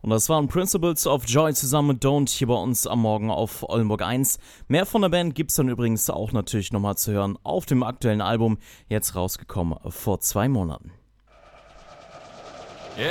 Und das waren Principles of Joy zusammen mit Don't hier bei uns am Morgen auf Oldenburg 1. Mehr von der Band gibt's dann übrigens auch natürlich nochmal zu hören auf dem aktuellen Album, jetzt rausgekommen vor 2 Monaten.